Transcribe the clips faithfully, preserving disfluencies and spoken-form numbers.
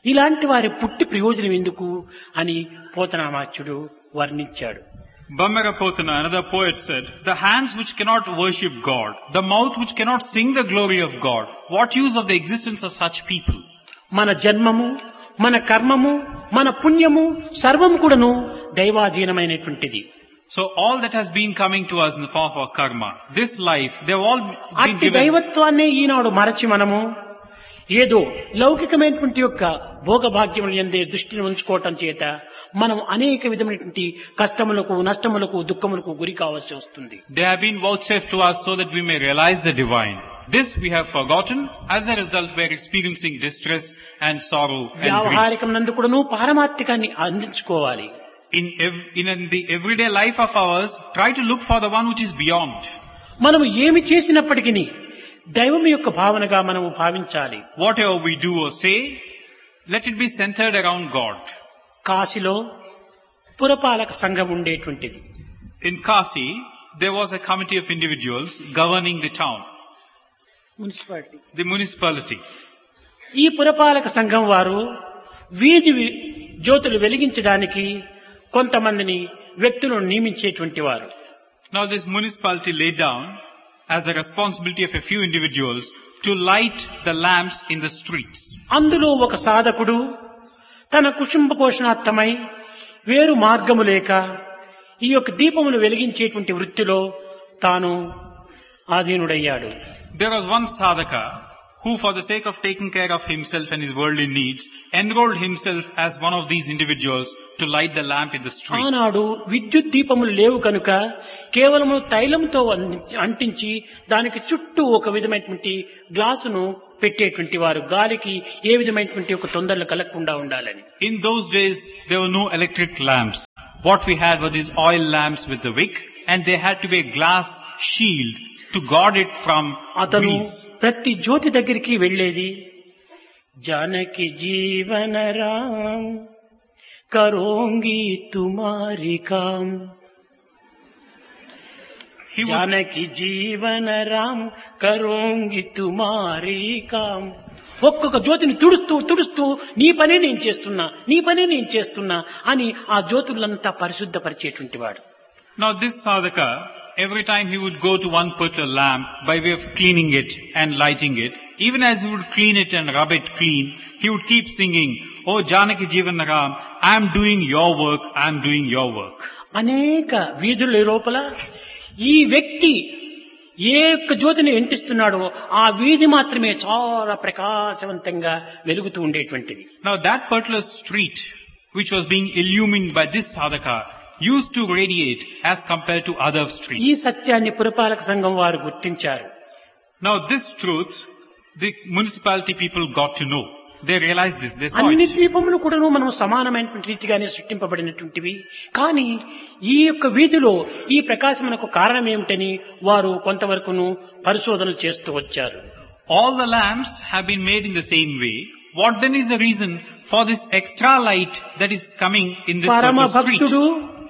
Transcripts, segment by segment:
ఇలాంటి వారి పుట్టి ప్రయోజనం ఎందుకు అని పోతనామాచ్యుడు వర్ణించాడు. Bhammara Potana, another poet, said, the hands which cannot worship God, the mouth which cannot sing the glory of God, what use of the existence of such people? మన జన్మము, మన కర్మము, మన పుణ్యము సర్వం కూడాను దైవాధీనమైనటువంటిది. So all that has been coming to us in the form of our karma, this life, they've all been అట్టి given. దైవత్వాన్ని ఈనాడు మరచి మనము ఏదో లౌకికమైనటువంటి యొక్క భోగభాగ్యములు ఎందే దృష్టిని ఉంచుకోవటం చేత మనం అనేక విధమైనటువంటి కష్టములకు, నష్టములకు, దుఃఖములకు గురి కావాల్సి వస్తుంది. They have been vouchsafed to us so that we may realize the divine. This we have forgotten. As a result, we are experiencing distress and sorrow and grief. వ్యావహారికం నందు కూడాను పారమార్థికాన్ని అందించుకోవాలి. In, ev- in the everyday life of ours, try to look for the one which is beyond. మనము ఏమి చేసినప్పటికీ దైవం యొక్క భావనగా మనము భావించాలి. Whatever we do or say, let it be centered around God. కాశీలో పురపాలక సంఘం ఉండేటువంటిది. In Kasi, there was a committee of individuals governing the town, municipality. the municipality. ఈ పురపాలక సంఘం వారు వీధి వి- జ్యోతులు వెలిగించడానికి కొంతమందిని వ్యక్తులను నియమించేటువంటి వారు. Now this municipality laid down as a responsibility of a few individuals to light the lamps in the streets. అందులో ఒక సాధకుడు తన కుటుంబ పోషణార్థమై వేరు మార్గము లేక ఈ యొక్క దీపములు వెలిగించేటువంటి వృత్తిలో తాను ఆధీనుడయ్యాడు. There was one sadhaka who, for the sake of taking care of himself and his worldly needs, enrolled himself as one of these individuals to light the lamp in the streets. ఆనాడు విద్యుత్ దీపములు లేవు కనుక కేవలము తైలంతో అంటించి దానికి చుట్టూ ఒక విధమైనటువంటి గ్లాసును పెట్టేటువంటి వారు, గాలికి ఏ విధమైనటువంటి ఒక తొందరలు కలగకుండా ఉండాలని. In those days, there were no electric lamps. What we had were these oil lamps with the wick, and they had to be a glass shield to guard it from అతను breeze. ప్రతి జ్యోతి దగ్గరికి వెళ్ళేది, జానకి జీవన Ram కరోంగి తుమారి com, He would, Janaki జీవన Ram కరోంగి తుమారి com. ఒక్కొక్క జ్యోతిని తుడుస్తూ తుడుస్తూ నీ పనే నేను చేస్తున్నా, నీ పనే నేను చేస్తున్నా అని ఆ జ్యోతులంతా పరిశుద్ధపరిచేటువంటి వాడు. now this sadhaka, every time he would go to one particular lamp by way of cleaning it and lighting it, even as he would clean it and rub it clean, he would keep singing, "Oh Janaki Jeevan Ram, I am doing your work, I am doing your work." అనేక వీధుల లోపల ఈ వ్యక్తి ఏ యొక్క జ్యోతిని ఎంటిస్తున్నాడో ఆ వీధి మాత్రమే చాలా ప్రకాశవంతంగా వెలుగుతూ ఉండేటువంటిది. Now that particular street, which was being illumined by this sadhaka, used to radiate as compared to other ఈ streets. సత్యాన్ని పురపాలక సంఘం వారు గుర్తించారు. Now this truth, the municipality people got to know. They realized this, they saw అన్ని it. ద్వీపములు కూడాను మనం సమానమైనటువంటి రీతిగానే సృష్టింపబడినటువంటివి. కానీ ఈ యొక్క వీధిలో ఈ ప్రకాశమునకు కారణం ఏమిటని వారు కొంతవరకును పరిశోధనలు చేస్తూ వచ్చారు. All the lamps have been made in the same way. What then is the reason for this extra light that is coming in this పరమ particular street? భక్తుడు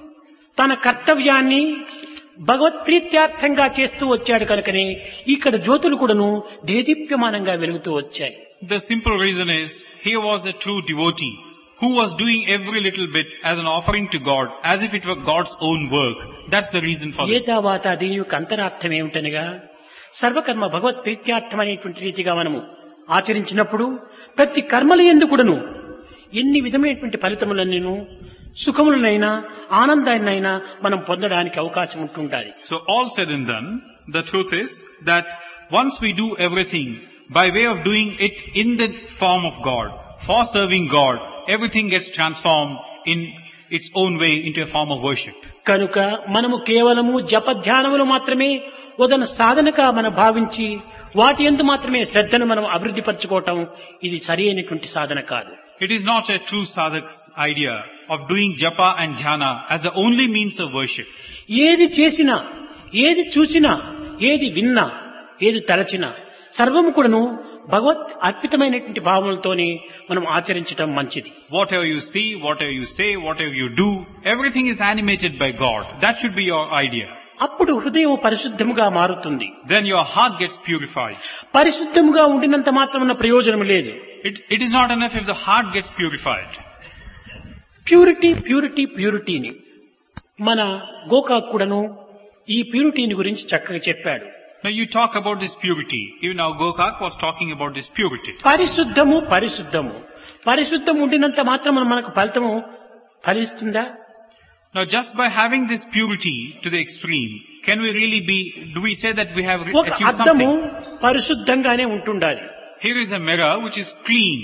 తన కర్తవ్యాన్ని భగవత్ ప్రీత్యార్థంగా చేస్తూ వచ్చాడు కనుకనే ఇక్కడ జ్యోతులు కూడాను దేదీప్యమానంగా వెలుగుతూ వచ్చాయి. The simple reason is, he was a true devotee who was doing every little bit as an offering to God, as if it were God's own work. That's the reason for this. ఏతావాత దీని యొక్క అంతరార్థం ఏమిటనగా సర్వకర్మ భగవత్ ప్రీత్యార్థం అనేటువంటి రీతిగా మనము ఆచరించినప్పుడు ప్రతి కర్మల యందు కూడాను ఎన్ని విధమైనటువంటి ఫలితములన్నీను సుఖములనైనా ఆనందాన్నైనా మనం పొందడానికి అవకాశం ఉంటుండాలి. So all said and done, the truth is that once we do everything by way of doing it in the form of God, for serving God, everything gets transformed in its own way into a form of worship. కనుక మనము కేవలము జప ధ్యానములు మాత్రమే ఉదన సాధనగా మనం భావించి వాటి యందు మాత్రమే శ్రద్ధను మనం అభివృద్ధి పరచుకోవటం ఇది సరి అయినటువంటి సాధన కాదు. It is not a true sadhak's idea of doing japa and dhyana as the only means of worship. ఏది చేసినా, ఏది చూసినా, ఏది విన్నా, ఏది తలచినా సర్వము కూడాను భగవత్ అర్పితమైనటువంటి భావములతోనే మనం ఆచరించటం మంచిది. Whatever you see, whatever you say, whatever you do, everything is animated by God. That should be your idea. అప్పుడు హృదయం పరిశుద్ధముగా మారుతుంది. Then your heart gets purified. పరిశుద్ధముగా ఉండినంత మాత్రమున ప్రయోజనం లేదు. It, it is not enough if the heart gets purified. Purity purity ప్యూరిటీని మన గోకాక్ కూడాను ఈ ప్యూరిటీని గురించి చక్కగా చెప్పాడు. Now you talk about this purity. Even our Gokak was talking about this purity. పరిశుద్ధము పరిశుద్ధము పరిశుద్ధం ఉండినంత మాత్రం మనకు ఫలితము ఫలిస్తుందా? Now just by having this purity to the extreme, can we really be, do we say that we have re- ఒక achieved అద్దము something? పరిశుద్ధంగానే ఉంటుండాలి. Here is a mirror which is clean.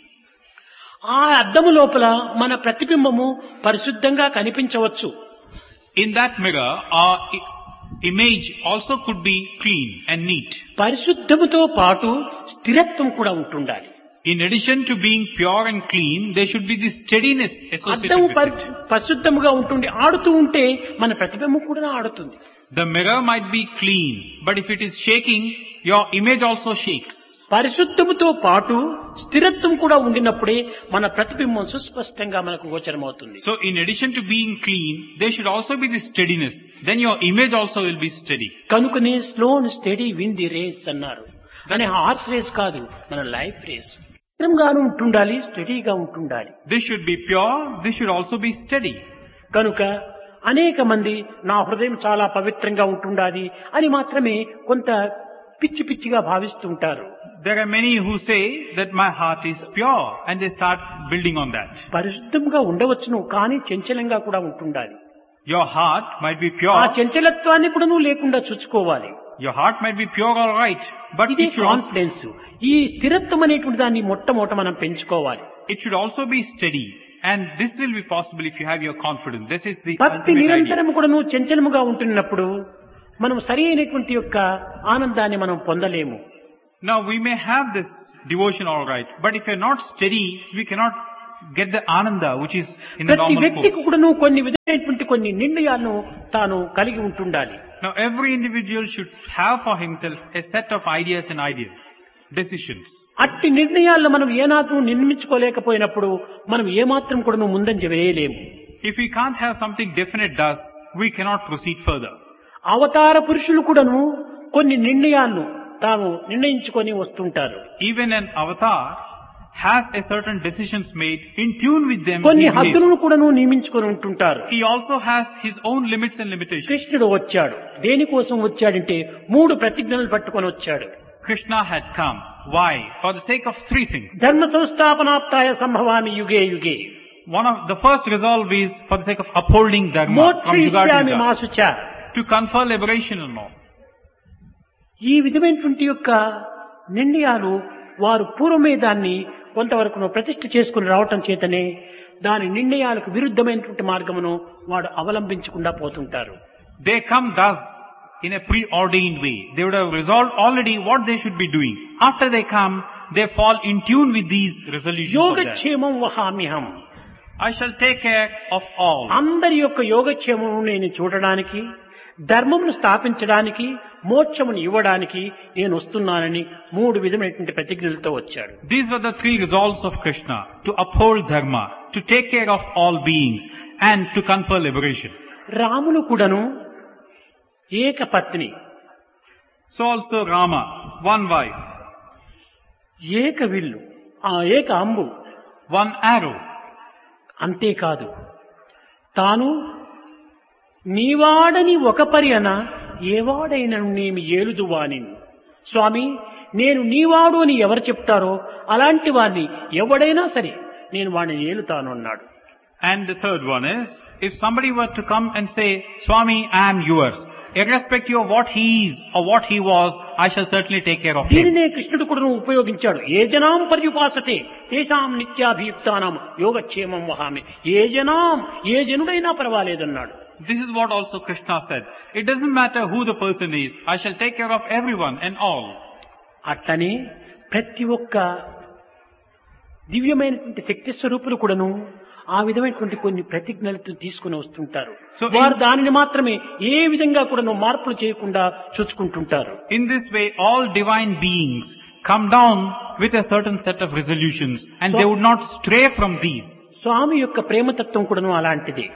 ఆ అద్దము లోపల మన ప్రతిబింబము పరిశుద్ధంగా కనిపించవచ్చు. In that mirror, our i- image also could be clean and neat. పరిశుద్ధముతో పాటు స్థిరత్వం కూడా ఉంటుండాలి. In addition to being pure and clean, there should be this steadiness associated అద్దము with it. పరిశుద్ధముగా ఉంటుండి ఆడుతూ ఉంటే మన ప్రతిబింబం కూడా ఆడుతుంది. The mirror might be clean, but if it is shaking, your image also shakes. పరిశుద్ధముతో పాటు స్థిరత్వం కూడా ఉండినప్పుడే మన ప్రతిబింబం సుస్పష్టంగా మనకు గోచరమవుతుంది. So in addition to being clean, there should also be this steadiness. Then your image also will be steady. కనుకనే slow and study win the race అన్నారు. కానీ హార్స్ రేస్ కాదు, మన లైఫ్ రేస్. స్థిరంగాను ఉంటుండాలి, స్టడీగా ఉంటుండాలి. This should be pure, this should also be steady. కనుక అనేక మంది నా హృదయం చాలా పవిత్రంగా ఉంటుండాలి అని మాత్రమే కొంత పిచ్చి పిచ్చిగా భావిస్తూ ఉంటారు. There are many who say that my heart is pure and they start building on that. పరిశుద్ధంగా ఉండవచ్చును, కానీ చంచలంగా కూడా ఉంటుండాలి. Your heart might be ఆ pure. చంచలత్వాన్ని కూడా నువ్వు లేకుండా చూసుకోవాలి. Your heart might be pure all right, but ఇదే it should, also, కాన్ఫిడెన్స్. ఈ స్థిరత్వం అనేటువంటి దాన్ని మొట్టమొదట మనం పెంచుకోవాలి. it should also be steady. And this will be possible if you have your confidence. This is the భక్తి ultimate idea. నిరంతరం కూడా నువ్వు చంచలముగా ఉంటున్నప్పుడు మనం సరి అయినటువంటి యొక్క ఆనందాన్ని మనం పొందలేము. Now we may have this devotion all right, but if you're not steady, we cannot get the ananda which is in the ప్రతి normal వ్యక్తికి course. కూడా నువ్వు కొన్ని విధమైనటువంటి కొన్ని నిర్ణయాలను తాను కలిగి ఉంటుండాలి. Now every individual should have for himself a set of ideas and ideas, decisions. అట్టి నిర్ణయాలను మనం ఏనాత్రం నిర్మించుకోలేకపోయినప్పుడు మనం ఏమాత్రం కూడా నువ్వు ముందంజ వేయలేము. If we can't have something definite thus, we cannot proceed further. అవతార పురుషులు కూడాను కొన్ని నిర్ణయాలను తాను నిర్ణయించుకొని వస్తుంటారు. Even an avatar has a certain decisions made in tune with them. కొన్ని he believes. హద్దులను కూడాను నియమించుకొని ఉంటుంటారు. He also has his own limits and limitations. కృష్ణుడు వచ్చాడు. దేనికోసం వచ్చాడంటే మూడు ప్రతిజ్ఞలు పట్టుకొని వచ్చాడు. Krishna had come. Why? For the sake of three things. ధర్మ సంస్థాపనాప్తాయ సంభవామి యుగే యుగే. One of the first resolve is for the sake of upholding dharma from yuga to మోక్షయిష్యామి yuga, మాసుచ. to confer liberation and all. ఈ విధమైనటువంటి యొక్క నిర్ణయాలు వారు పూర్వమే దాన్ని కొంతవరకు ప్రతిష్ఠ చేసుకుని రావటం చేతనే దాని నిర్ణయాలకు విరుద్ధమైనటువంటి మార్గమును వాడు అవలంబించకుండా పోతుంటారు. They come thus in a preordained way. They would have resolved already what they should be doing. After they come, they fall in tune with these resolutions of theirs. యోగక్షేమం వహామ్యహం. I shall take care of all. అందరి యొక్క యోగక్షేమము నేను చూడడానికి, ధర్మమును స్థాపించడానికి, మోక్షమును ఇవ్వడానికి నేను వస్తున్నానని మూడు విధమైనటువంటి ప్రతిజ్ఞలతో వచ్చాడు. These were the three resolves of Krishna: to uphold dharma, to take care of all beings, and to confer liberation. Ramulu కూడాను ఏకపత్ని, So also Rama, one wife, ఏక విల్లు, ఆ ఏక అంబు. one arrow. అంతేకాదు, తాను నీవాడని ఒక పర్యన ఏవాడైనను నేమి ఏలుదువాని. స్వామి, నేను నీవాడు అని ఎవరు చెప్తారో అలాంటి వారిని ఎవడైనా సరే నేను వాడిని ఏలుతాను అన్నాడు. And the third one is, if somebody were to come and say, Swami, I am yours, irrespective of what he is or what he was, I shall certainly take care of him. దీనినే కృష్ణుడు కూడా ఉపయోగించాడు. ఏ జనాం పర్యుపాసతే తేషాం నిత్యాభియుక్తానాం యోగక్షేమం వహామి. ఏ జనాం, ఏ జనుడైనా పర్వాలేదన్నాడు. This is what also Krishna said. It doesn't matter who the person is, I shall take care of everyone and all. అట్లనే ప్రతి ఒక్క దివ్యమైనటువంటి శక్తి స్వరూపులు కూడాను ఆ విధమైనటువంటి కొన్ని ప్రతిజ్ఞలతో తీసుకుని వస్తుంటారు. So వారు in- దానిని మాత్రమే ఏ విధంగా కూడాను మార్పులు చేయకుండా చూసుకుంటుంటారు. In this way, all divine beings come down with a certain set of resolutions and So- they would not stray from these. స్వామి యొక్క ప్రేమతత్వం కూడాను అలాంటిదే.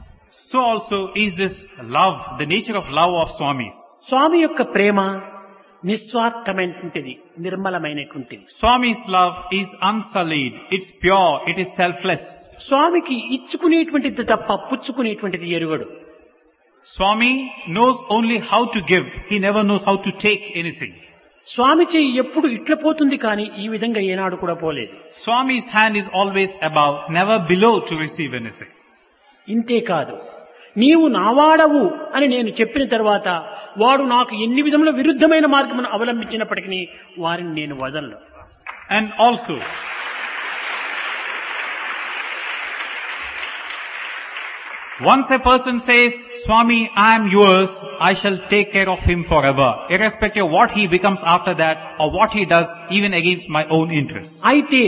So also is this love, the nature of love of Swamis. స్వామి యొక్క ప్రేమ నిస్వార్థమైనటువంటిది, నిర్మలమైనటువంటిది. Swami's love is unsullied, it's pure, it is selfless. స్వామికి ఇచ్చుకునేటువంటిది తప్ప పుచ్చుకునేటువంటిది ఎరుగడు. Swami knows only how to give, he never knows how to take anything. స్వామి చెయ్యి ఎప్పుడు ఇట్ల పోతుంది కానీ ఈ విధంగా ఏనాడు కూడా పోలేదు. Swami's hand is always above, never below to receive anything. ఇంతే కాదు, నీవు నావాడవు అని నేను చెప్పిన తర్వాత వాడు నాకు ఎన్ని విధముల విరుద్ధమైన మార్గమును అవలంబించినప్పటికీ వారిని నేను వదలను. And also, once a person says, Swami, I am yours, I shall take care of him forever, irrespective of what he becomes after that or what he does, even against my own interests. అయితే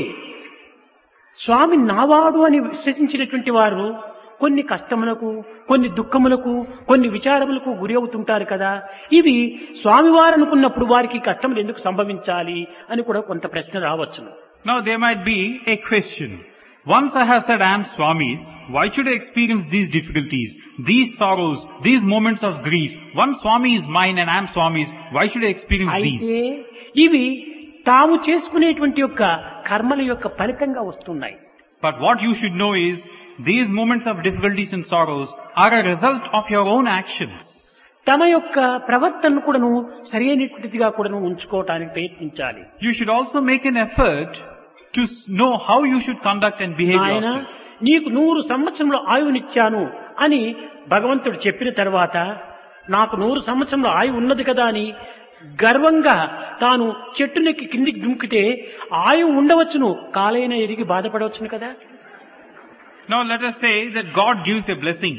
స్వామి నావాడు అని విశ్వసించినటువంటి వారు కొన్ని కష్టములకు, కొన్ని దుఃఖములకు, కొన్ని విచారములకు గురి అవుతుంటారు కదా. ఇవి స్వామివారు అనుకున్నప్పుడు వారికి కష్టములు ఎందుకు సంభవించాలి అని కూడా కొంత ప్రశ్న రావచ్చును. Now there might be a question. Once I have said I am Swami's, why should I experience these difficulties, these sorrows, these moments of grief? Once Swami is mine and I am Swami's, why should I experience these? అయితే ఇవి తాము చేసుకునేటువంటి యొక్క కర్మల యొక్క ఫలితంగా వస్తున్నాయి. But what you should know is, these moments of difficulties and sorrows are a result of your own actions. తమ యొక్క ప్రవర్తనను కూడాను సరైనటువంటిదిగా కూడాను ఉంచుకోవటానికి ప్రయత్నించాలి. You should also make an effort to know how you should conduct and behave ఆయన yourself. నీకు నూరు సంవత్సరంలో ఆయువునిచ్చాను అని భగవంతుడు చెప్పిన తర్వాత నాకు నూరు సంవత్సరంలో ఆయువు ఉన్నది కదా అని గర్వంగా తాను చెట్టునెక్కి కిందికి దుంకితే ఆయువు ఉండవచ్చును, కాలైన ఎరిగి బాధపడవచ్చును కదా. Now let us say that God gives a blessing.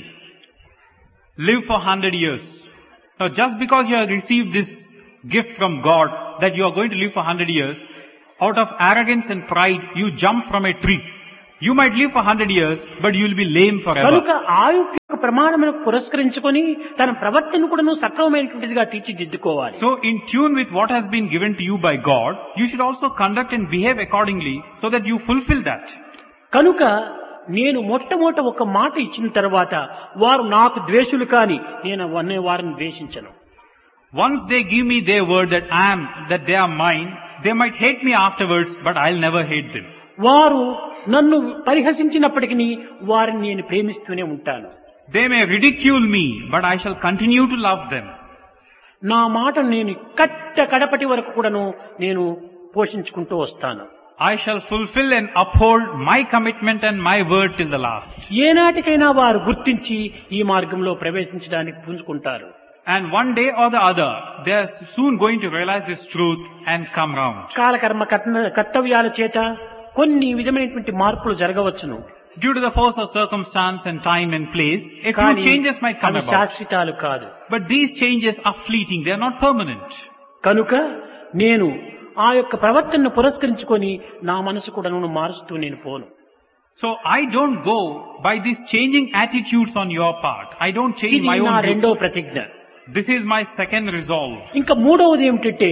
Live for one hundred years. Now just because you have received this gift from God that you are going to live for one hundred years, out of arrogance and pride you jump from a tree. You might live for one hundred years, but you will be lame forever. కనుక ఆయు యొక్క ప్రమాణమును పురస్కరించుకొని తన ప్రవర్తన కూడాను సక్రమమైనటువంటిదిగా తీర్చిదిద్దుకోవాలి. So in tune with what has been given to you by God, you should also conduct and behave accordingly so that you fulfill that. కనుక నేను మొట్టమొదట ఒక మాట ఇచ్చిన తర్వాత వారు నాకు ద్వేషులు కాని నేను అనే వారిని ద్వేషించను. Once they give me their word that I am, that they are mine, they might hate me afterwards, but I'll never hate them. వారు నన్ను పరిహసించినప్పటికీ వారిని నేను ప్రేమిస్తూనే ఉంటాను. They may ridicule me, but I shall continue to love them. నా మాట నేను కట్ట కడపటి వరకు కూడాను నేను పోషించుకుంటూ వస్తాను. I shall fulfill and uphold my commitment and my word till the last. ఏనాటికైనా వారు గుర్తించి ఈ మార్గంలో ప్రవేశించడానికి పుంజుకుంటారు. And one day or the other, they are soon going to realize this truth and come round. కాలకర్మ కర్త- కర్తవ్యాల చేత కొన్ని విధమైనటువంటి మార్పులు జరగవచ్చును. Due to the force of circumstance and time and place, a few కానీ changes might come అవి about. శాశ్వతాలు కాదు. But these changes are fleeting, they are not permanent. కనుక నేను ఆ యొక్క ప్రవర్తనను పురస్కరించుకొని నా మనసు కూడా నువ్వు మారుస్తూ నేను పోను. So I don't go by these changing attitudes on your part. I don't change ఇది my నా own view. రెండో ప్రతిజ్ఞ. This is my second resolve. ఇంకా మూడవది ఏమిటంటే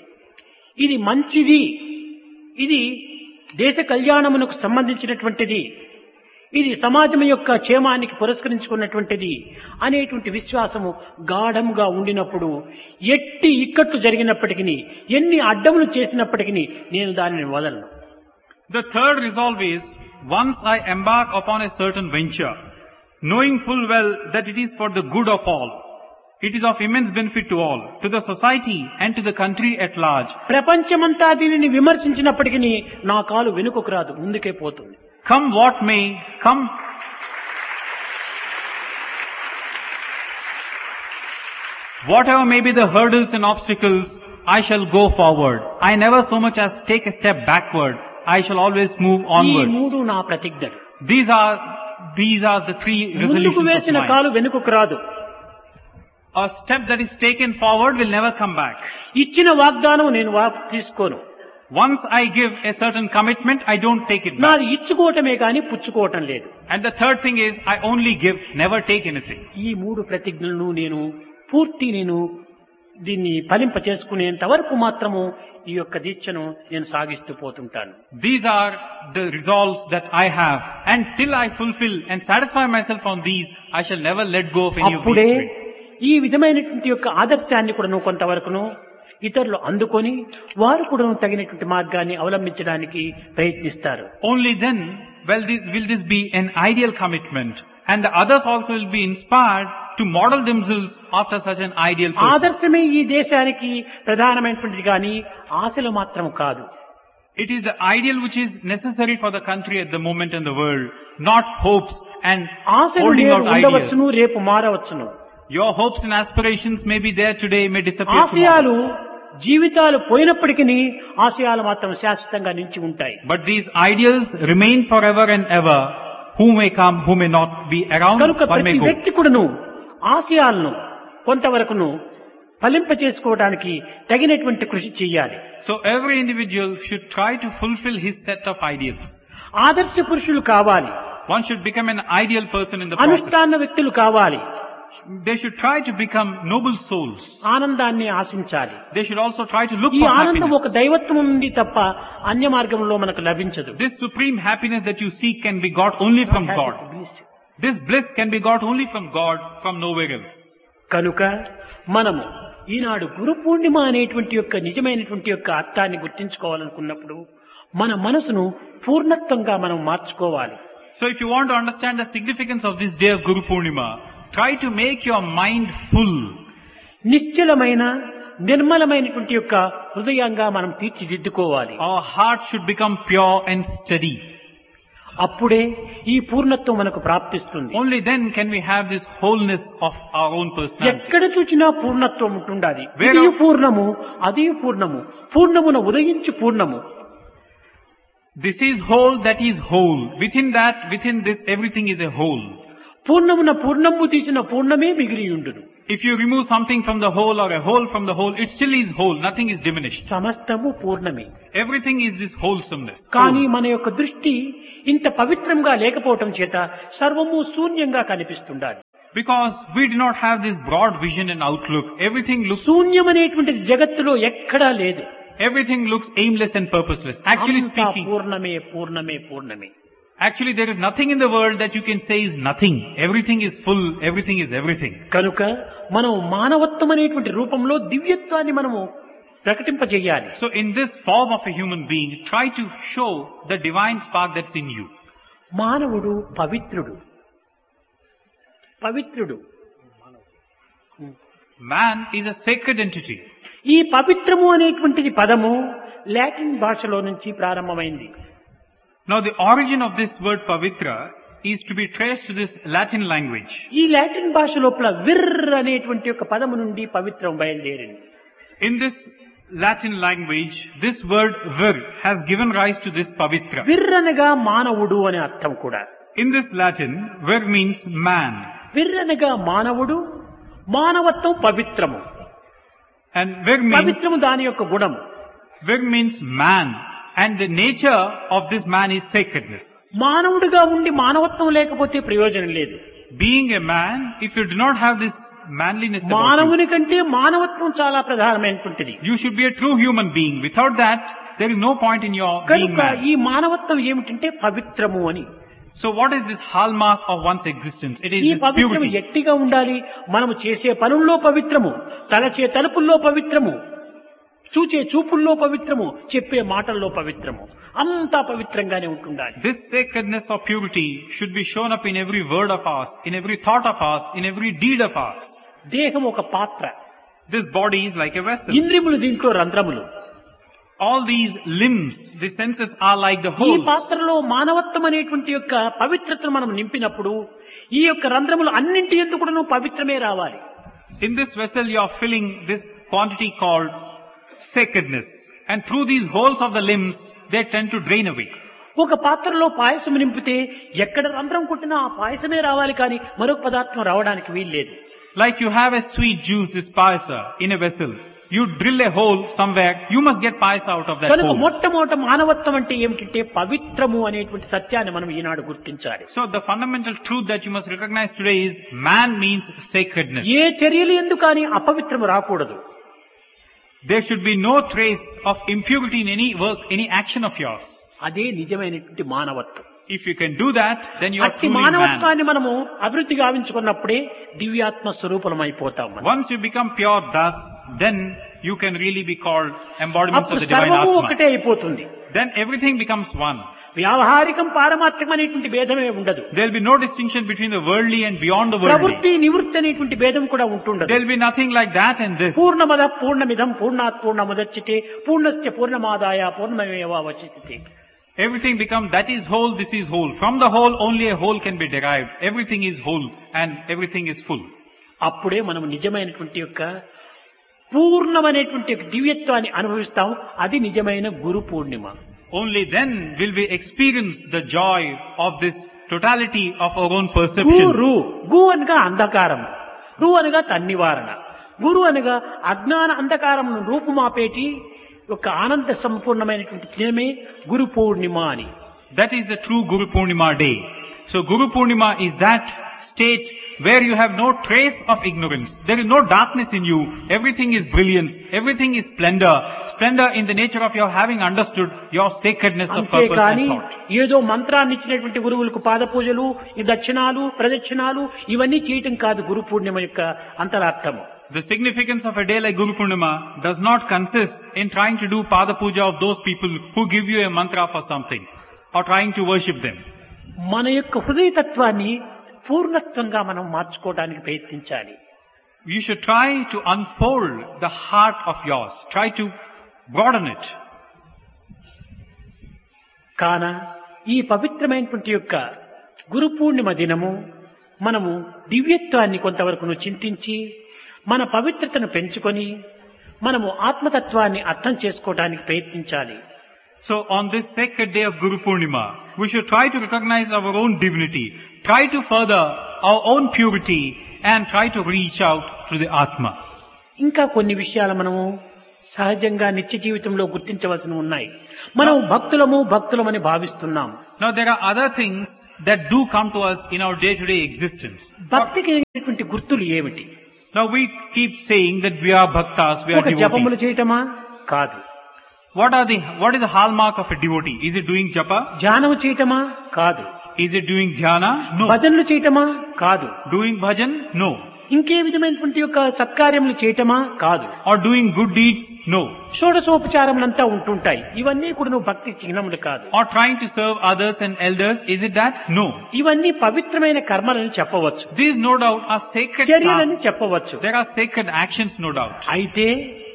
ఇది మంచిది, ఇది దేశ కళ్యాణమునకు సంబంధించినటువంటిది, ఇది సమాజం యొక్క క్షేమానికి పురస్కరించుకున్నటువంటిది అనేటువంటి విశ్వాసము గాఢంగా ఉండినప్పుడు ఎట్టి ఇక్కట్లు జరిగినప్పటికీ ఎన్ని అడ్డములు చేసినప్పటికీ నేను దానిని వదలను. The third resolve is, once I embark upon a certain venture, knowing full well that it is for the good of all, it is of immense benefit to all, to the society and to the country at large. ప్రపంచమంతా దీనిని విమర్శించినప్పటికీ నా కాలు వెనుకకు రాదు, ముందుకే పోతుంది. Come what may, come whatever may be the hurdles and obstacles, I shall go forward. I never so much as take a step backward. I shall always move ఈ onwards. మూడు నా ప్రతిజ్ఞలు. These are, these are the three ముందుకు resolutions of వేసిన mine. కాలు వెనుకకు రాదు. A step that is taken forward will never come back. ఇచ్చిన వాగ్దానం నేను వా- తీసుకోను. Once I give a certain commitment, I don't take it back. నాది ఇచ్చుకోవటమే కానీ పుచ్చుకోవటం లేదు. And the third thing is, I only give, never take anything. ఈ మూడు ప్రతిజ్ఞలను నేను పూర్తి నేను దీన్ని ఫలింప చేసుకునేంత వరకు మాత్రము ఈ యొక్క దీక్షను నేను సాగిస్తూ పోతుంటాను. These are the resolves that I have. And till I fulfill and satisfy myself on these, I shall never let go of any of అప్పుడే these three. ఈ విధమైనటువంటి యొక్క ఆదర్శాన్ని కూడా నువ్వు కొంతవరకును ఇతరులు అందుకొని వారు కూడా తగినటువంటి మార్గాన్ని అవలంబించడానికి ప్రయత్నిస్తారు. Only then will this, will this be an ideal commitment, and the others also will be inspired to model themselves after such an ideal person. ఆదర్శమే ఈ దేశానికి ప్రధానమైనటువంటిది కానీ ఆశలు మాత్రం కాదు. It is the ideal which is necessary for the country at the moment in the world, not hopes and ఆశలు holding నేడు out ideas. ఉండవచ్చును, రేపు మారవచ్చును. Your hopes and aspirations may be there today, may disappear ఆశయాలు tomorrow. జీవితాలు పోయినప్పటికీ ఆశయాలు మాత్రం శాశ్వతంగా నిలిచి ఉంటాయి. But these ideals remain forever and ever. Who may come, who may not be around, కనుక one may ప్రతి go. వ్యక్తి కూడాను ఆశయాలను కొంతవరకును ఫలింప చేసుకోవడానికి తగినటువంటి కృషి చేయాలి. So every individual should try to fulfill his set of ideals. ఆదర్శ పురుషులు కావాలి, One should become an ideal person in the process. అనుష్ఠాన వ్యక్తులు కావాలి, They should try to become noble souls. ఆనందాన్ని ఆశించాలి. They should also try to look ఈ for ఆనందం ఒక happiness. దైవత్వం నుండి తప్ప అన్య మార్గంలో మనకు లభించదు. This supreme happiness that you seek can be got only from God. This bliss can be got only from God, from nowhere else. కనుక మనము ఈనాడు గురు పూర్ణిమ అనేటువంటి యొక్క నిజమైనటువంటి యొక్క అర్థాన్ని గుర్తించుకోవాలనుకున్నప్పుడు మన మనసును పూర్ణత్వంగా మనం మార్చుకోవాలి. So if you want to understand the significance of this day of Guru Purnima, try to make your mind full. నిశ్చలమైన నిర్మలమైనటువంటి యొక్క హృదయంగా మనం తీర్చిదిద్దుకోవాలి. Our heart should become pure and steady. అప్పుడే ఈ పూర్ణత్వం మనకు ప్రాప్తిస్తుంది. Only then can we have this wholeness of our own personality. ఎక్కడ చూచినా పూర్ణత్వం ఉంటుండాలి. Where- ఇది పూర్ణము, అది పూర్ణము, పూర్ణమున ఉదయించు పూర్ణము. This is whole, that is whole. Within that, within this, everything is a whole. పూర్ణమున పూర్ణము తీసిన పూర్ణమే మిగిలియుండును. If you remove something from the whole or a whole from the whole, it still is whole. Nothing is diminished. సమస్తము పూర్ణమే. Everything is this wholesomeness. కానీ మన యొక్క దృష్టి ఇంత పవిత్రంగా లేకపోవటం చేత సర్వము శూన్యంగా కనిపిస్తుండాలి. Because we do not have this broad vision and outlook. Everything looks, శూన్యం అనేటువంటిది జగత్తులో ఎక్కడా లేదు. everything looks aimless and purposeless. Actually అంతా speaking, పూర్ణమే పూర్ణమే పూర్ణమే. actually there is nothing in the world that you can say is nothing. Everything is full, everything is everything. కనుక మనం మానవత్వం అనేటువంటి రూపంలో దివ్యత్వాన్ని మనము ప్రకటింపజేయాలి. So in this form of a human being, try to show the divine spark that's in you. మానవుడు పవిత్రుడు, పవిత్రుడు. Man is a sacred entity. ఈ పవిత్రము అనేటువంటిది పదము లాటిన్ భాషలో నుంచి ప్రారంభమైంది. Now the origin of this word pavitra is to be traced to this Latin language. ఈ లాటిన్ భాష లోపల విర్ అనేటువంటి ఒక పదము నుండి పవిత్రం బయలుదేరింది. In this Latin language, this word vir has given rise to this pavitra. విర్ అనగా మానవుడు అనే అర్థం కూడా. In this Latin, vir means man. విర్ అనగా మానవుడు, మానవత్వం పవిత్రము. And vir means, పవిత్రము దాని యొక్క గుణము. vir means man. And the nature of this man is sacredness. మానవుడిగా ఉండి మానవత్వం లేకపోతే ప్రయోజనం లేదు. Being a man, if you do not have this manliness about you, మానవుని కంటే మానవత్వం చాలా ప్రధానమైనటువంటిది. you should be a true human being. Without that, there is no point in your being కనుక man. ఈ మానవత్వం ఏమిటంటే పవిత్రము అని. So what is this hallmark of one's existence? It is ఈ this పవిత్రము purity. ఎట్టిగా ఉండాలి? మనము చేసే పనుల్లో పవిత్రము, తలచే తలుపుల్లో పవిత్రము, చూచే చూపుల్లో పవిత్రము, చెప్పే మాటల్లో పవిత్రము, అంతా పవిత్రంగానే ఉంటుండాలి. This sacredness of purity should be shown up in every word of ours, in every thought of ours, in every deed of ours. దేహం ఒక పాత్ర, This body is like a vessel. ఇంద్రియములు దీంట్లో రంధ్రములు. All these limbs, the senses are like the ఈ holes. పాత్రలో మానవత్వం అనేటువంటి యొక్క పవిత్రతను మనం నింపినప్పుడు ఈ యొక్క రంధ్రములు అన్నింటి ఎందుకు కూడాను పవిత్రమే రావాలి. In this vessel you are filling this quantity called sacredness. And through these holes of the limbs, they tend to drain away. ఒక పాత్రలో పాయసం నింపితే ఎక్కడ రంధ్రం కొట్టినా ఆ పాయసమే రావాలి కానీ మరొక పదార్థం రావడానికి వీల్లేదు. Like you have a sweet juice, this payasa, in a vessel. You drill a hole somewhere, you must get payasa out of that కనుక hole. మొట్టమొదట మానవత్వం అంటే ఏమిటంటే పవిత్రము అనేటువంటి సత్యాన్ని మనం ఈనాడు గుర్తించాలి. So the fundamental truth that you must recognize today is man means sacredness. ఏ చర్యలు ఎందుకు కానీ అపవిత్రము రాకూడదు. There should be no trace of impurity in any work, any action of yours. అదే నిజమైనటువంటి మానవత్వం. If you can do that, then you are అట్టి truly man. మానవత్వాన్ని మనము అభివృద్ధి గావించుకున్నప్పుడే దివ్యాత్మ స్వరూపం అయిపోతాం మనం. Once you become pure thus, then you can really be called embodiments of అప్పుడు the divine సర్వము Atma. ఒకటే అయిపోతుంది. Then everything becomes one. వ్యావహారికం పారమార్థికం అనేటువంటి భేదమే ఉండదు. There will be no distinction between the worldly and beyond the worldly. ప్రవృత్తి నివృత్తి అనేటువంటి భేదం కూడా ఉంటుండదు. There will be nothing like that in this. పూర్ణమద పూర్ణమిదం పూర్ణాత్ పూర్ణముదచ్యతే పూర్ణస్య పూర్ణమాదాయ పూర్ణమేవావశిష్యతే. Everything becomes, that is whole, this is whole. From the whole, only a whole can be derived. Everything is whole and everything is full. అప్పుడే మనం నిజమైనటువంటి యొక్క పూర్ణమైనటువంటి దివ్యత్వాన్ని అనుభవిస్తాం. అది నిజమైన Guru Purnima. Only then will we experience the joy of this totality of our own గు perception. రు గు అనగా అంధకారం, రు అనగా తన్నివారణ, గురు అనగా అజ్ఞాన అంధకారం రూపుమాపేటి ఒక ఆనంద సంపూర్ణమైనటువంటి దినమే గురు పూర్ణిమ అని. That is the true Guru Purnima day. So Guru Purnima is that state where you have no trace of ignorance. There is no darkness in you. Everything is brilliance. Everything is splendor. Splendor in the nature of your having understood your sacredness of purpose అంతేకాని and thought. ఏదో మంత్రాన్ని ఇచ్చినటువంటి గురువులకు పాద పూజలు, ఈ దక్షిణాలు, ప్రదక్షిణాలు ఇవన్నీ చేయటం కాదు గురు పూర్ణిమ యొక్క అంతరార్థము. The significance of a day like Guru Purnima does not consist in trying to do Pada Puja of those people who give you a mantra for something or trying to worship them. మన యొక్క హృదయతత్వాన్ని పూర్ణత్వంగా మనం మార్చుకోవడానికి ప్రయత్నించాలి. You should try to unfold the heart of yours. Try to broaden it. కాన ఈ పవిత్రమైనటువంటి యొక్క గురు పూర్ణిమ దినము మనము దివ్యత్వాన్ని కొంతవరకు చింతించి మన పవిత్రతను పెంచుకొని మనము ఆత్మతత్వాన్ని అర్థం చేసుకోవడానికి ప్రయత్నించాలి. So on this sacred day of Guru Purnima, we should try to recognize our own divinity, try to further our own purity and try to reach out to the Atma. ఇంకా కొన్ని విషయాలు మనము సహజంగా నిత్య జీవితంలో గుర్తించవలసి ఉన్నాయి. మనం భక్తులము భక్తులమని భావిస్తున్నాం. Now there are other things that do come to us in our day-to-day existence. భక్తికి అయినటువంటి గుర్తులు ఏమిటి? Now we keep saying that we are bhaktas, we are ఒక జపములు devotees. చేయటమా? కాదు. What are the, what is the hallmark of a devotee? Is it doing japa? ధ్యానము చేయటమా? కాదు. Is it doing dhyana? No. భజనలు చేయటమా? కాదు. Doing bhajan? No. ఇంకే విధమైనటువంటి యొక్క సత్కార్యములు చేయటమా? కాదు. Or doing good deeds? No. షోడశోపచారములంతా ఉంటుంటాయి. ఇవన్నీ కూడా నువ్వు భక్తి చిహ్నములు కాదు. Or trying to serve others and elders? Is it that? No. ఇవన్నీ పవిత్రమైన కర్మలని చెప్పవచ్చు. These no doubt are sacred చర్యలని tasks. చెప్పవచ్చు. There are sacred actions no doubt. అయితే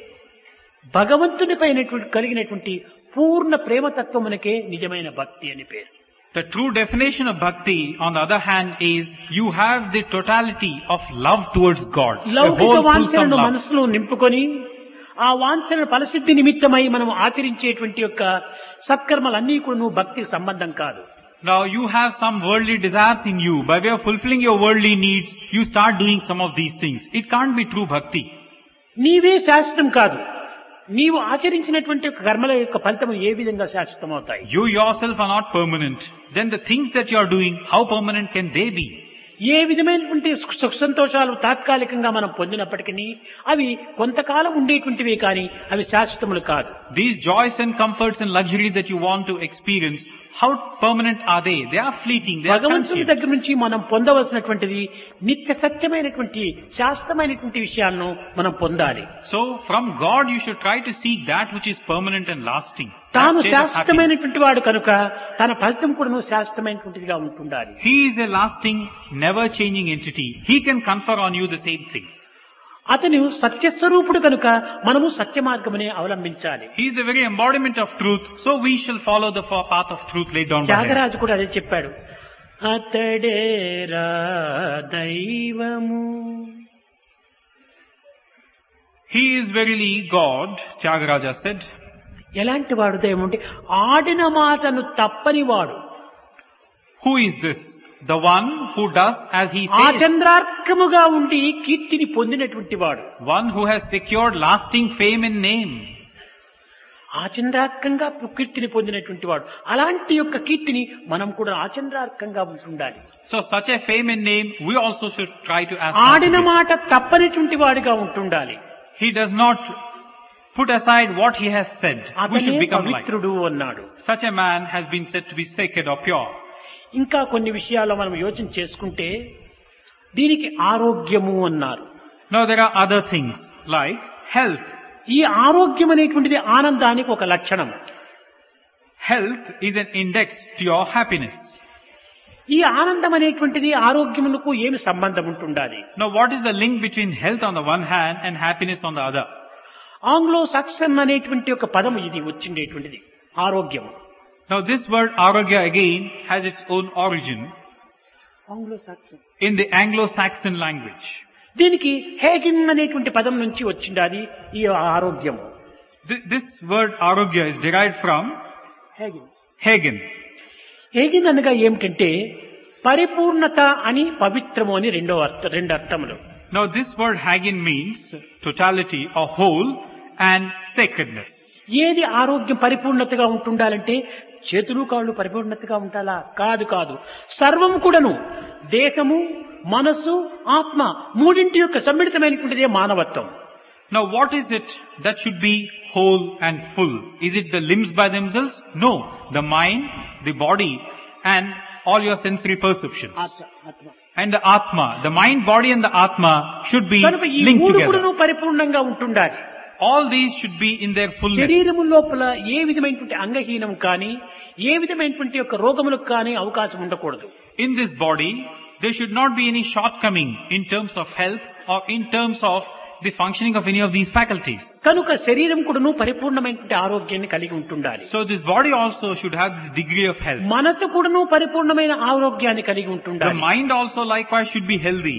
భగవంతుని పైన కలిగినటువంటి పూర్ణ ప్రేమతత్వమునకే నిజమైన భక్తి అని పేరు. The true definition of bhakti, on the other hand, is you have the totality of love towards God. A లౌకిక whole wholesome వాంఛనను love. మనసులో నింపుకొని ఆ వాంఛన ఫలసిద్ధి నిమిత్తమై మనం ఆచరించేటువంటి యొక్క సత్కర్మలన్నీ కూడా నువ్వు భక్తికి సంబంధం కాదు. Now you have some worldly desires in you. By way of fulfilling your worldly needs, you start doing some of these things. It can't be true bhakti. నీవే శాశ్వతం కాదు. నీవు ఆచరించినటువంటి కర్మల యొక్క ఫలితం ఏ విధంగా శాశ్వతం అవుతాయి? You yourself are not permanent. Then the things that you are doing, how permanent can they be? ఏ విధమైనటువంటి సుఖ సంతోషాలు తాత్కాలికంగా మనం పొందినప్పటికీ అవి కొంతకాలం ఉండేటువంటివే కానీ అవి శాశ్వతములు కాదు. These joys and comforts and luxuries that you want to experience, how permanent are they? They are fleeting. They are భగవంతుని transient. దగ్గర నుంచి మనం పొందవలసినటువంటిది నిత్య సత్యమైనటువంటి శాశ్వతమైనటువంటి విషయాలను మనం పొందాలి. So from God you should try to seek that which is permanent and lasting. That తాను state of happiness. శాశ్వతమైనటువంటి వాడు కనుక తన ఫలితం కూడా శాశ్వతమైనటువంటిదిగా ఉంటుండాలి. He is a lasting, never changing entity. He can confer on you the same thing. అతను సత్యస్వరూపుడు కనుక మనము సత్య మార్గమునే అవలంబించాలి. He is the very embodiment of truth, so we shall follow the path of truth laid down by him. Tyagaraju కూడా అదే చెప్పాడు. అతడేరా దైవము. He is verily God, Tyagaraja said. ఎలాంటి వాడు దైవం అంటే ఆడిన మాటను తప్పని వాడు. Who is this? The one who does as he says. ఆచంద్రార్కముగా ఉండి కీర్తిని పొందినటువంటి వాడు. One who has secured lasting fame and name. ఆచంద్రార్కంగా కీర్తిని పొందినటువంటి వాడు. అలాంటి యొక్క కీర్తిని మనం కూడా ఆచంద్రార్కంగా ఉండాలి. So such a fame and name, we also should try to ask. ఆడిన మాట తప్పనిటువంటి వాడిగా ఉంటుండాలి. He does not put aside what he has said. We అతనే should become like. పవిత్రుడు అన్నాడు. Such a man has been said to be sacred or pure. ఇంకా కొన్ని విషయాల్లో మనం యోచన చేసుకుంటే దీనికి ఆరోగ్యము అన్నారు. Now there are other things like health. ఈ ఆరోగ్యం అనేటువంటిది ఆనందానికి ఒక లక్షణం. Health is an index to your happiness. ఈ ఆనందం అనేటువంటిది ఆరోగ్యమునకు ఏమి సంబంధం ఉంటుండాలి? Now what is the link between health on the one hand and happiness on the other? Anglo Saxon అనేటువంటి ఒక పదం ఇది వచ్చిండేటువంటిది ఆరోగ్యం. Now this word arogya again has its own origin Anglo Saxon in the Anglo-Saxon language. దీనికి హేగిన్ అనేటువంటి పదం నుంచి వచ్చిండాది ఈ ఆరోగ్యము. Th- This word arogya is derived from హేగిన్ Hagen. హేగిన్ అనగా ఏమిటంటే పరిపూర్ణత అని పవిత్రము అని రెండో అర్థ రెండు అర్థములు. Now this word Hagen means totality or whole and sacredness. ఏది ఆరోగ్యం పరిపూర్ణతగా ఉంటుండాలంటే చేతులు కాళ్ళు పరిపూర్ణతగా ఉండాలా? కాదు కాదు. సర్వం కూడాను దేహము, మనస్సు, ఆత్మ మూడింటి యొక్క సమ్మిళితమైనటువంటిదే మానవత్వం. Now what is it that should be whole and full? Is it the limbs by themselves? No. The mind, the body and all your sensory perceptions. ఆత్మ ఆత్మ And the Atma, the mind, body and the Atma should be కనుక ఈ linked మూడు together. కూడాను పరిపూర్ణంగా ఉంటుండాలి. All these should be in their fullness. శరీరము లోపల ఏ విధమైనటువంటి అంగహీనం కానీ ఏ విధమైనటువంటి యొక్క రోగములకు కానీ అవకాశం ఉండకూడదు. In this body, there should not be any shortcoming in terms of health or in terms of the functioning of any of these faculties. కనుక శరీరం కూడాను పరిపూర్ణమైనటువంటి ఆరోగ్యాన్ని కలిగి ఉంటుండాలి. So this body also should have this degree of health. మనసు కూడాను పరిపూర్ణమైన ఆరోగ్యాన్ని కలిగి The ఉంటుండాలి. mind also likewise should be healthy.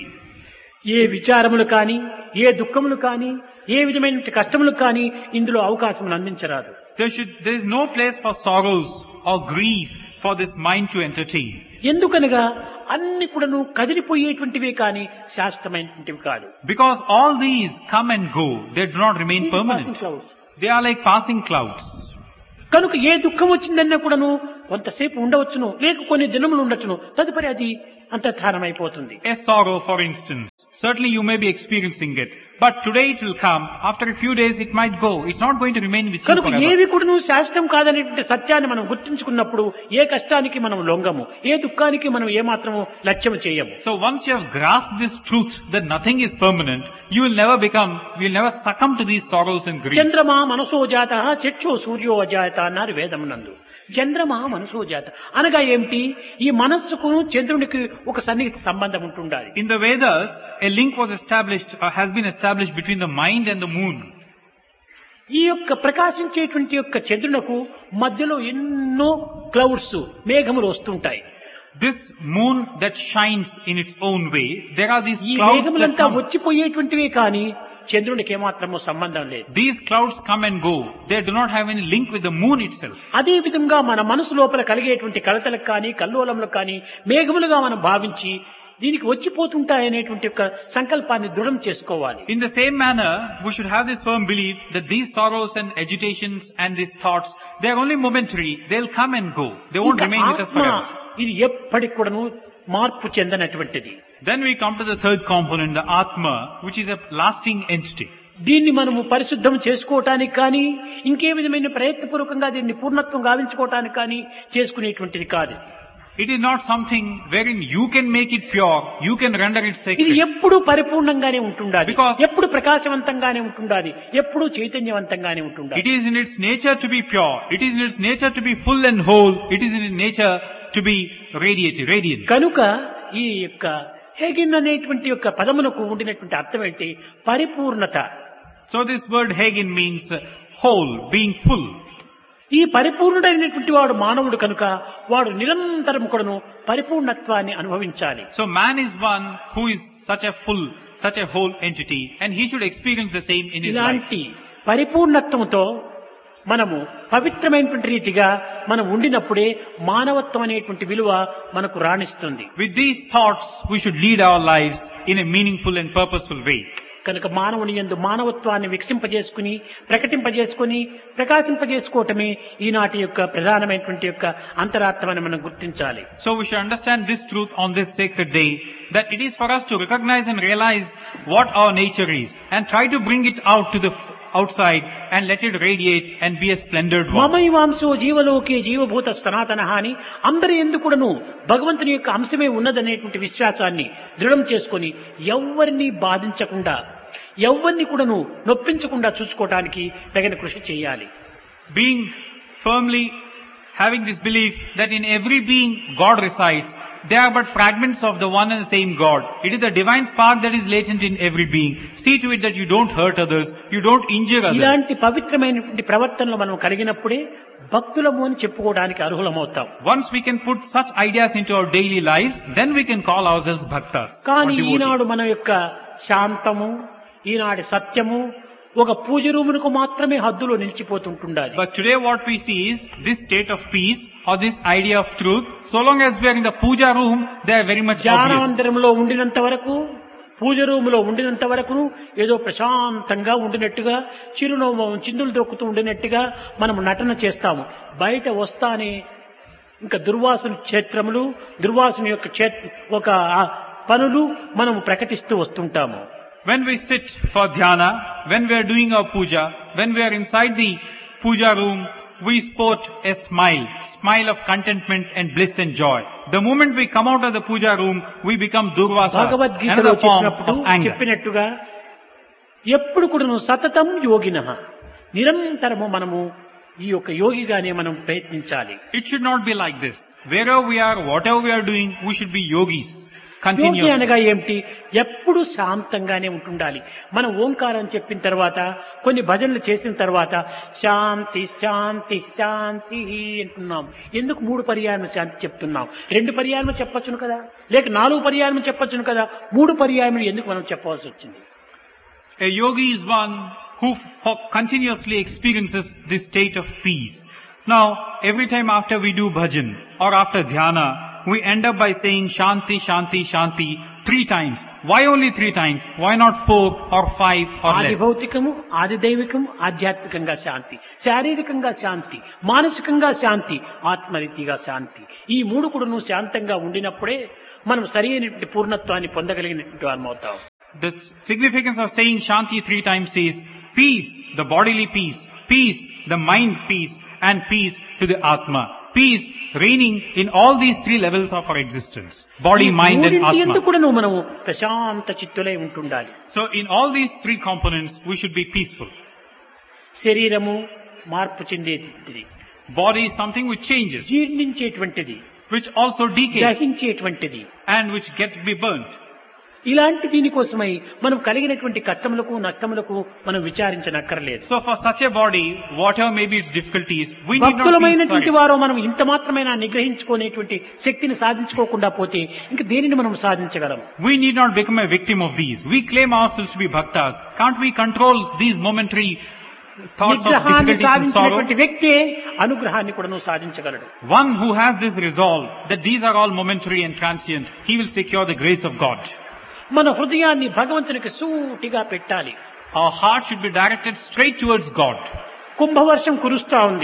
ఏ విచారములు కానీ ఏ దుఃఖములు కానీ ఏ విధమైన కష్టములు కానీ ఇందులో అవకాశం అందించరాదు. There should, there is no place for sorrows or grief for this mind to entertain. ఎందుకనగా అన్ని కూడాను కదిలిపోయేటువంటివే కానీ శాశ్వతమైనటువంటివి కాదు. Because all these come and go, they do not remain permanent. Clouds. They are like passing clouds. కనుక ఏ దుఃఖం వచ్చిందన్నా కూడాను కొంతసేపు ఉండవచ్చును, లేక కొన్ని దినములు ఉండొచ్చును, తదుపరి అది అంతర్ధానమైపోతుంది. A sorrow, for instance, certainly you may be experiencing it, but today it will come, after a few days it might go, it's not going to remain with you కనుక forever. ఏవి కూడాను శాశ్వతం కాదనేటువంటి సత్యాన్ని మనం గుర్తించుకున్నప్పుడు ఏ కష్టానికి మనం లొంగము, ఏ దుఃఖానికి మనం ఏమాత్రము లక్ష్యం చేయము. So once you have grasped this truth that nothing is permanent, you will never become, you will never succumb to these sorrows and griefs. చంద్రమా మనసో జాత చక్షో సూర్యో అజాత అన్నారు వేదమునందు. చంద్రమా మనసో జాత అనగా ఏమిటి? ఈ మనస్సుకు చంద్రునికి ఒక సన్నిహిత సంబంధం ఉంటుండాలి. In the Vedas, a link was established or has been established between the mind and the moon. ఈ యొక్క ప్రకాశించేటువంటి యొక్క చంద్రునకు మధ్యలో ఎన్నో క్లౌడ్స్ మేఘములు వస్తుంటాయి. This moon that shines in its own way, there are these ఈ clouds that మేఘములంతా come. వచ్చిపోయేటువంటివే కానీ చంద్రునికి ఏమాత్రము సంబంధం లేదు. These clouds come and go. They do not have any link with the moon itself. అదే విధంగా మన మనసు లోపల కలిగేటువంటి కలతలకు కానీ కల్లోలములకు కానీ మేఘములుగా మనం భావించి దీనికి వచ్చిపోతుంటాయనేటువంటి యొక్క సంకల్పాన్ని దృఢం చేసుకోవాలి. In the same manner, we should have this firm belief that these sorrows and agitations and these thoughts, they are only momentary. They'll come and go. They won't ఇంకా remain with us ఆత్మ forever. ఇది ఎప్పటికి కూడాను మార్పు చెందనటువంటిది. Then we come to the third component, the Atma, which is a lasting entity. దీన్ని మనము పరిశుద్ధం చేసుకోవటానికి కానీ ఇంకే విధమైన ప్రయత్నపూర్వకంగా దీన్ని పూర్ణత్వం గావించుకోవటానికి కానీ చేసుకునేటువంటిది కాదు. It is not something wherein you can make it pure, you can render it ఇది sacred. ఎప్పుడు పరిపూర్ణంగానే ఉంటుండాలి, Because- ఎప్పుడు ప్రకాశవంతంగానే ఉంటుండాలి, ఎప్పుడు చైతన్యవంతంగానే ఉంటుండాలి. It is in its nature to be pure. It is in its nature to be full and whole. It is in its nature to be radiating, radiant. కనుక ఈ యొక్క హేగిన్ అనేటువంటి యొక్క పదమునకు ఉండినటువంటి అర్థం ఏంటి? పరిపూర్ణత. So this word Hagen means uh, whole, being full. ఈ పరిపూర్ణుడైనటువంటి వాడు మానవుడు కనుక వాడు నిరంతరం కూడాను పరిపూర్ణత్వాన్ని అనుభవించాలి. So man is one who is such a full, such a whole entity, and he should experience the same in his life. ఇలాంటి పరిపూర్ణత్వంతో మనము పవిత్రమైనటువంటి రీతిగా మనం ఉండినప్పుడే మానవత్వం అనేటువంటి విలువ మనకు రాణిస్తుంది. With these thoughts, we should lead our lives in a meaningful and purposeful way. కనుక మానవుని యందు మానవత్వాన్ని వికసింపజేసుకుని ప్రకటింపజేసుకుని ప్రకాశింపజేసుకోవటమే ఈనాటి యొక్క ప్రధానమైనటువంటి యొక్క అంతరార్థమని మనం గుర్తించాలి. So we should understand this truth on this sacred day, that it is for us to recognize and realize what our nature is and try to bring it out to the outside and let it radiate and be a splendid one. మమైవాంశో జీవలోకే జీవభూత సనాతన అని అందరి ఎందుకుడను భగవంతుని యొక్క అంశమే ఉన్నదనేటువంటి విశ్వాసాన్ని దృఢం చేసుకొని ఎవ్వరిని బాధించకుండా ఎవరిని కూడాను నొప్పించకుండా చూసుకోవడానికి తగిన కృషి చేయాలి. Being firmly having this belief that in every being God resides, they are but fragments of the one and the same God. It is the divine spark that is latent in every being. See to it that you don't hurt others, you don't injure others. ఇలాంటి పవిత్రమైనటువంటి ప్రవర్తనలు మనం కలిగినప్పుడే భక్తులము అని చెప్పుకోవడానికి అర్హులమవుతాం. Once we can put such ideas into our daily lives, then we can call ourselves bhaktas. కానీ ఈనాడు మన యొక్క శాంతము, ఈనాటి సత్యము ఒక పూజ రూమునకు మాత్రమే హద్దులో నిలిచిపోతుంటుండాలి. But today what we see is this state of peace or this idea of truth, so long as we are in the puja room, they are very much obvious. ధ్యానమందిరంలో ఉండినంత వరకు, పూజ రూములో ఉండినంత వరకు ఏదో ప్రశాంతంగా ఉండినట్టుగా, చిరునవ్వు చిందులు దొక్కుతూ ఉండినట్టుగా మనం నటన చేస్తాము. బయట వస్తానే ఇంకా దుర్వాసన క్షేత్రములు, దుర్వాసన యొక్క ఒక పనులు మనం ప్రకటిస్తూ వస్తుంటాము. When we sit for dhyana, when we are doing our puja, when we are inside the puja room, we sport a smile, smile of contentment and bliss and joy. The moment we come out of the puja room, we become durvasas, another form of anger. చెప్పినట్టుగా ఎప్పుడు కూడాను సతతం యోగినః, నిరంతరము మనము ఈ యొక్క యోగిగానే మనం ప్రయత్నించాలి. It should not be like this. Wherever we are, whatever we are doing, we should be yogis. యోగి అనగా ఏమిటి? ఎప్పుడు శాంతంగానే ఉంటుండాలి. మనం ఓంకారం చెప్పిన తర్వాత, కొన్ని భజనలు చేసిన తర్వాత శాంతి శాంతి శాంతి అంటున్నాం. ఎందుకు మూడు పర్యాయం శాంతి చెప్తున్నాం? రెండు పర్యాయం చెప్పొచ్చును కదా, లేక నాలుగు పర్యాయం చెప్పొచ్చును కదా, మూడు పర్యాయం ఎందుకు మనం చెప్పవలసి వచ్చింది? A yogi is one who continuously experiences this state of peace. Now, every time after we do bhajan or after dhyana, we end up by saying Shanti, Shanti, Shanti three times. Why only three times? Why not four or five or less? ఆది భౌతికము, ఆది దైవికము, ఆధ్యాత్మికంగా శాంతి, శారీరకంగా శాంతి, మానసికంగా శాంతి, ఆత్మరీతిగా శాంతి. ఈ మూడు కూడాను శాంతంగా ఉండినప్పుడే మనం సరైనటువంటి పూర్ణత్వాన్ని పొందగలిగినటువంటి వారమవుతాం. The significance of saying Shanti three times is peace, the bodily peace, peace, the mind peace, and peace to the Atma. Peace reigning in all these three levels of our existence. Body, mind and Atma. ఎందుకు కూడాను మనము ప్రశాంత చిత్తులై ఉంటుండాలి. So in all these three components, we should be peaceful. శరీరము మార్పు చెందేది, Body is something which changes, జీర్ణించేటువంటిది, which also decays, దహించేటువంటిది, and which gets to be burnt. ఇలాంటి దీనికోసమై మనం కలిగినటువంటి కష్టములకు నష్టములకు మనం విచారించనక్కర్లేదు. So for such a body, whatever may be its difficulties, we need not be భక్తులమైనటువంటి sorry. వారు మనం ఇంత మాత్రమైనా నిగ్రహించుకునేటువంటి శక్తిని సాధించుకోకుండా పోతే ఇంక దేనిని మనం సాధించగలం? We need not become a victim of these. We claim ourselves to be bhaktas. Can't we control these momentary thoughts of నిగ్రహాన్ని difficulties and sorrow? సాధించినటువంటి వ్యక్తే అనుగ్రహాన్ని కూడా సాధించగలడు. One who has this resolve that these are all momentary and transient, he will secure the grace of God. మన హృదయాన్ని భగవంతునికి సూటిగా పెట్టాలి. Our heart should be directed straight towards God. కుంభవర్షం కురుస్తా ఉంది.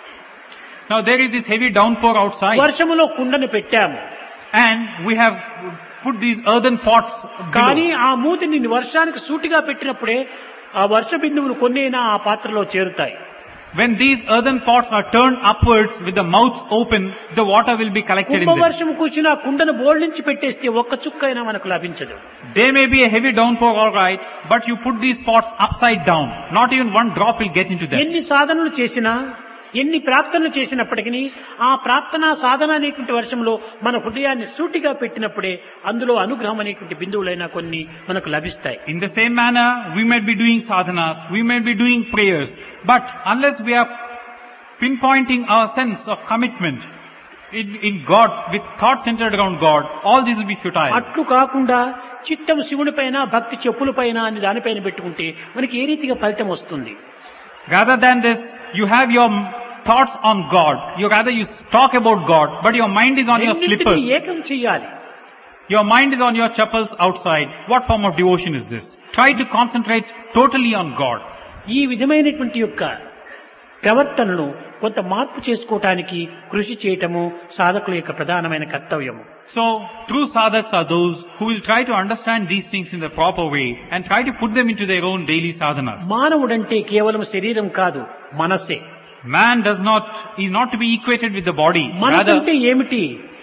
Now there is this heavy downpour outside, వర్షములో కుండను పెట్టాము, and we have put these earthen pots కానీ below. ఆ మూతిని వర్షానికి సూటిగా పెట్టినప్పుడే ఆ వర్ష బిందువులు కొన్నైనా ఆ పాత్రలో చేరుతాయి. When these earthen pots are turned upwards with the mouths open, the water will be collected in them. కుంభవర్షం కూర్చుని ఆ కుండను బోర్లించి పెట్టేస్తే ఒక్క చుక్క అయినా మనకు లభించదు. There may be a heavy downpour, all right, but you put these pots upside down, not even one drop will get into them. ఎన్ని సాధనలు చేసినా, ఎన్ని ప్రార్థనలు చేసినప్పటికీ ఆ ప్రార్థన సాధన అనేటువంటి వర్షంలో మన హృదయాన్ని సూటిగా పెట్టినప్పుడే అందులో అనుగ్రహం అనేటువంటి బిందువులైనా కొన్ని మనకు లభిస్తాయి. In the same manner, we might be doing sadhanas, we might be doing prayers, but unless we are pinpointing our sense of commitment in, in God, with thoughts centered around God, all these will be futile. అట్లు కాకుండా చిత్తం శివుని పైన, భక్తి చెప్పుల పైన అని దానిపైన పెట్టుకుంటే మనకి ఏ రీతిగా ఫలితం వస్తుంది? Rather than this, you have your thoughts on God. You rather you talk about God, but your mind is on your రెండింటినీ slippers. ఏకం చేయాలి. Your mind is on your chappals outside. What form of devotion is this? Try to concentrate totally on God. ఈ విధమైనటువంటి యొక్క ప్రవర్తనను కొంత మార్పు చేసుకోవటానికి కృషి చేయటము సాధకుల యొక్క ప్రధానమైన కర్తవ్యము. So, true sadhaks are those who will try to understand these things in the proper way and try to put them into their own daily sadhanas. మానవుడంటే కేవలం శరీరం కాదు, మనసే. Man does not, is not to be equated with the body. మనసు Rather, అంటే ఏమిటి?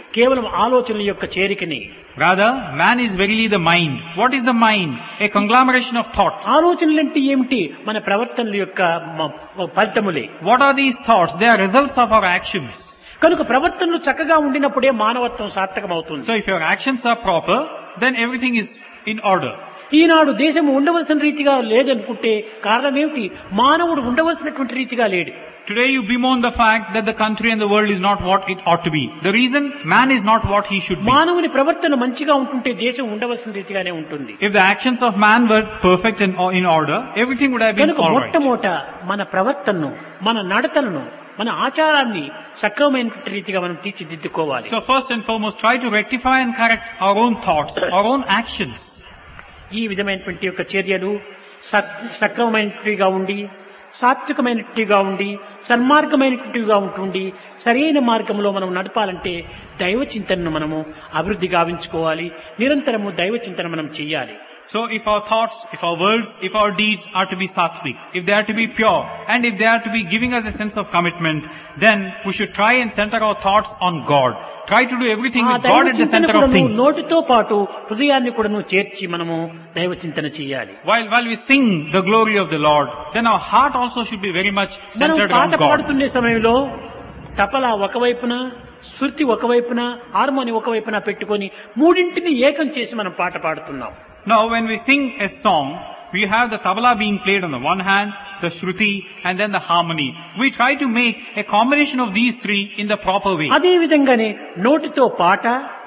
కేవలం ఆలోచనల యొక్క చేరికని. Rather, man is verily the mind. What is the mind? A conglomeration of thoughts. ఆలోచనలంటే ఏమిటి? మన ప్రవర్తనల యొక్క మ- ఫలితములే. What are these thoughts? They are results of our actions. కనుక ప్రవర్తనలు చక్కగా ఉండినప్పుడే మానవత్వం సార్థకమవుతుంది. So if your actions are proper, then everything is in order. ఈనాడు దేశం ఉండవలసిన రీతిగా లేదనుకుంటే కారణం ఏమిటి? మానవుడు ఉండవలసినటువంటి రీతిగా లేడు. Today you bemoan the fact that the country and the world is not what it ought to be. The reason, man is not what he should be. మానవుని ప్రవర్తన మంచిగా ఉంటుంటే దేశం ఉండవలసిన రీతిగానే ఉంటుంది. If the actions of man were perfect and in order, everything would have been కనుక all right. మొట్టమొదట మన ప్రవర్తనను, మన నడతలను, మన ఆచారాన్ని సక్రమమైనటువంటి రీతిగా మనం తీర్చిదిద్దుకోవాలి. So first and foremost, try to rectify and correct our own thoughts, our own actions. ఈ విధమైనటువంటి యొక్క చర్యలు సక్- సక్రమమైనట్టుగా ఉండి, సాత్వికమైనట్టుగా ఉండి, సన్మార్గమైనట్టుగా ఉంటుండి, సరైన మార్గంలో మనం నడపాలంటే దైవ చింతనను మనము అభివృద్ధి గావించుకోవాలి. నిరంతరము దైవ చింతన మనం చెయ్యాలి. So if our thoughts, if our words, if our deeds are to be sattvic, if they are to be pure, and if they are to be giving us a sense of commitment, then we should try and center our thoughts on God. Try to do everything ఆ with దైవ God at the చింతన center of కూడాను things. నోటితో పాటు హృదయాన్ని కూడాను చేర్చి మనము దైవ చింతన చేయాలి. While, while we sing the glory of the Lord, then our heart also should be very much మనం centered పాట on God. పాడుతున్న సమయంలో తపలా ఒకవైపున, శృతి ఒకవైపున, హార్మోని ఒకవైపున పెట్టుకొని మూడింటిని ఏకం చేసి మనం పాట పాడుతున్నాం. Now when we sing a song, we have the tabla being played on the one hand, the shruti, and then the harmony. We try to make a combination of these three in the proper way. అదే విధంగానే నోటితో పాట,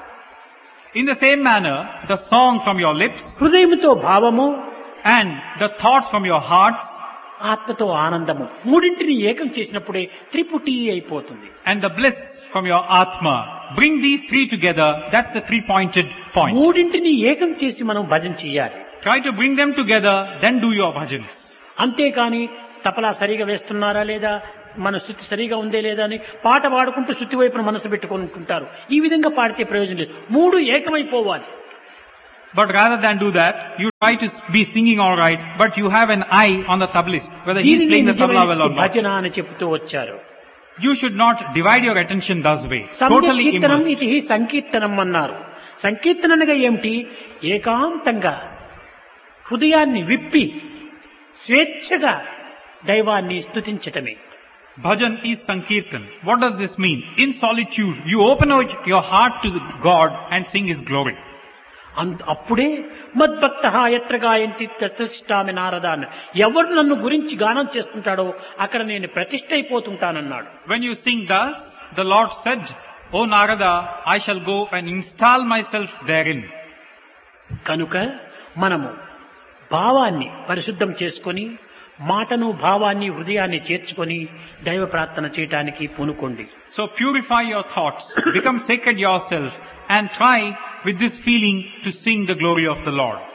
In the same manner, the song from your lips హృదయముతో భావము, and the thoughts from your hearts ఆత్మతో ఆనందము, మూడింటిని ఏకం చేసినప్పుడే త్రిపుటి అయిపోతుంది. and the bliss from your atma. Bring these three together, that's the three-pointed point. మూడింటిని ఏకం చేసి మనం భజన చేయాలి. Try to bring them together, then do your bhajans. అంతేకాని తపలా సరిగా వేస్తున్నారా లేదా, మన శృతి సరిగా ఉందే లేదా అని పాట పాడుకుంటూ శృతి వైపున మనసు పెట్టుకుంటుంటారు. ఈ విధంగా పాడితే ప్రయోజనం లేదు. మూడు ఏకమైపోవాలి. But rather than do that, you try to be singing all right, but you have an eye on the tablist, whether he is దీనిని playing the tabla well or నిజమైన not. భజన అని చెప్తూ వచ్చారు. You should not divide your attention thus way. Totally సంకీర్తనం immersed. ఇది సంకీర్తనం అన్నారు. సంకీర్తన అనగా ఏమిటి? ఏకాంతంగా హృదయాన్ని విప్పి స్వేచ్ఛగా దైవాన్ని స్తుతించటమే. Bhajan is Sankirtan. What does this mean? In solitude, you open out your heart to the God and sing His glory. అంత అప్పుడే మద్భక్త ఎత్ర గాయంతి ప్రతిష్టామి నారద అన్న, ఎవరు నన్ను గురించి గానం చేస్తుంటాడో అక్కడ నేను ప్రతిష్ఠ అయిపోతుంటానన్నాడు. When you sing thus, the Lord said, O Narada, I shall go and install myself therein. కనుక మనము భావాన్ని పరిశుద్ధం చేసుకొని, మాటను భావాన్ని హృదయాన్ని చేర్చుకొని దైవ ప్రార్థన చేయటానికి పూనుకోండి. So purify your thoughts, become sacred yourself, and try with this feeling to sing the glory of the Lord.